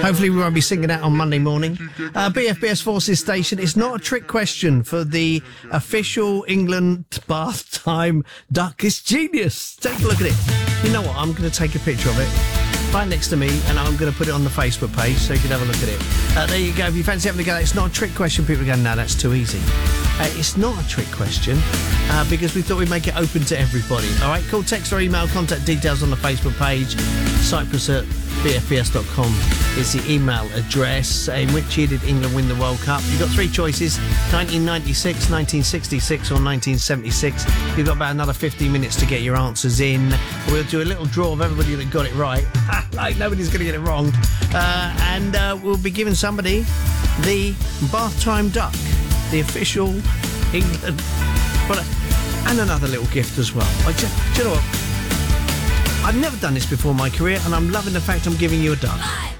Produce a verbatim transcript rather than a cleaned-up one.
Hopefully we won't be singing that on Monday morning. Uh, B F B S Forces Station. It's not a trick question for the official England bath time duck. It's genius. Take a look at it. You know what? I'm going to take a picture of it right next to me, and I'm going to put it on the Facebook page so you can have a look at it. Uh, there you go. If you fancy having a go, it's not a trick question. People are going, no, that's too easy. Uh, it's not a trick question uh, because we thought we'd make it open to everybody. All right, cool. Text or email, contact details on the Facebook page. Cyprus at b f b s dot com is the email address. In which year did England win the World Cup? You've got three choices: nineteen ninety-six, nineteen sixty-six or nineteen seventy-six. You've got about another fifteen minutes to get your answers in. We'll do a little draw of everybody that got it right. Like nobody's going to get it wrong. Uh, and uh, we'll be giving somebody the bath time duck, the official England product, and another little gift as well. I just, do you know what? I've never done this before in my career, and I'm loving the fact I'm giving you a duck.